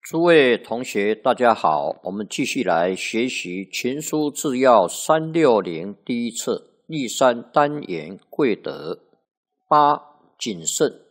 诸位同学，大家好，我们继续来学习《群书治要360》第一册第三单元贵德8谨慎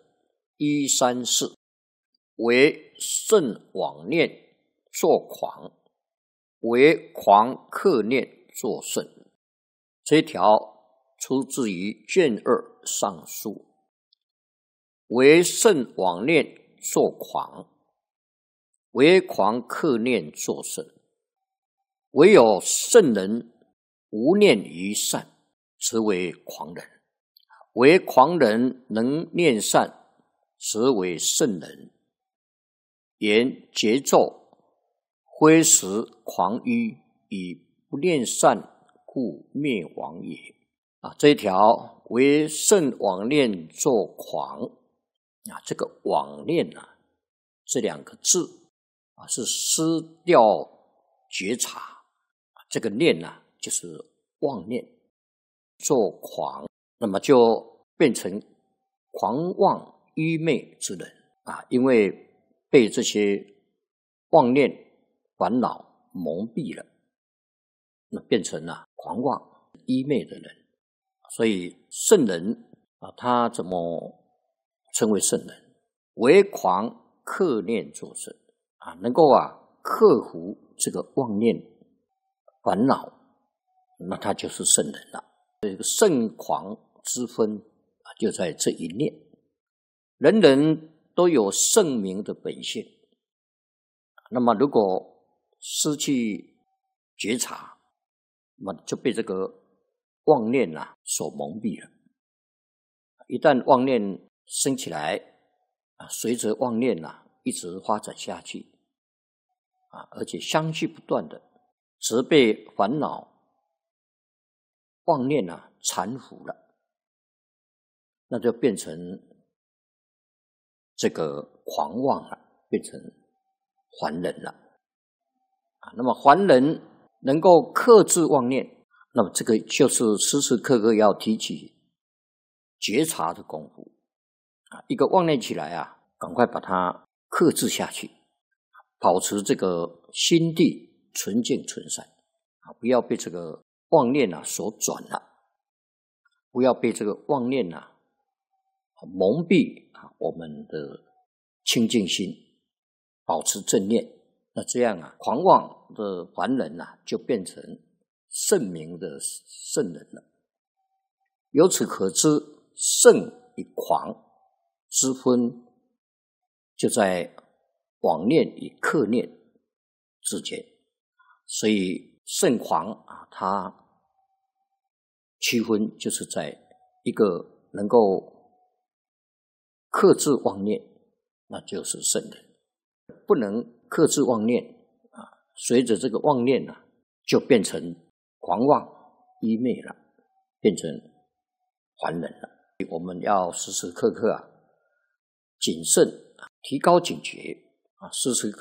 134，为圣妄念作狂，为狂克念作圣。这一条出自于卷2上书。为圣妄念作狂，为狂克念作圣。唯有圣人无念于善，实为狂人；唯狂人能念善，实为圣人。言节奏挥时狂愚，以不念善，故灭亡也。这一条为圣妄念作狂。这个妄念这两个字是失掉觉察，这个念就是妄念，作狂，那么就变成狂妄愚昧之人因为被这些妄念烦恼蒙蔽了，那变成狂妄愚昧的人。所以圣人他怎么称为圣人？为狂克念作圣能够克服这个妄念烦恼，那他就是圣人了。这个圣狂之分就在这一念。人人都有圣明的本性，那么如果失去觉察，那么就被这个妄念所蒙蔽了。一旦妄念升起来随着妄念一直发展下去而且相续不断的，只被烦恼妄念缠缚了，那就变成这个狂妄了，变成凡人了那么凡人能够克制妄念，那么这个就是时时刻刻要提起觉察的功夫一个妄念起来赶快把它克制下去，保持这个心地纯净纯善不要被这个妄念所转了，不要被这个妄念蒙蔽我们的清净心，保持正念。那这样狂妄的凡人就变成圣明的圣人了。由此可知，圣与狂之分就在妄念与克念之间。所以圣狂它区分就是在一个能够克制妄念，那就是圣人；不能克制妄念随着这个妄念就变成狂妄愚昧了，变成凡人了。我们要时时刻刻谨慎，提高警觉时时刻